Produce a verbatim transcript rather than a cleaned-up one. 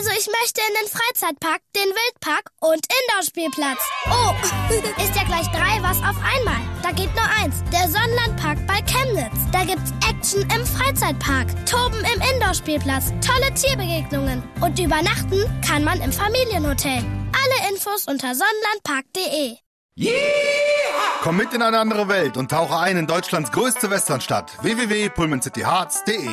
Also ich möchte in den Freizeitpark, den Wildpark und Indoor-Spielplatz. Oh, ist ja gleich drei was auf einmal. Da geht nur eins, der Sonnenlandpark bei Chemnitz. Da gibt's Action im Freizeitpark, Toben im Indoor-Spielplatz, tolle Tierbegegnungen und übernachten kann man im Familienhotel. Alle Infos unter sonnenlandpark punkt de. Yeah! Komm mit in eine andere Welt und tauche ein in Deutschlands größte Westernstadt. w w w punkt pullman city hearts punkt de